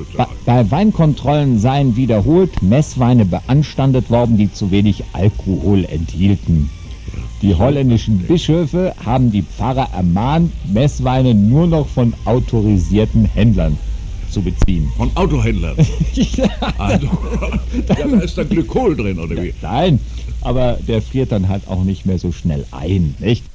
bezahlen. Bei Weinkontrollen seien wiederholt Messweine beanstandet worden, die zu wenig Alkohol enthielten. Die holländischen Bischöfe haben die Pfarrer ermahnt, Messweine nur noch von autorisierten Händlern zu beziehen. Von Autohändlern? Also, ja, da ist dann Glykol drin, oder wie? Nein, aber der friert dann halt auch nicht mehr so schnell ein, nicht?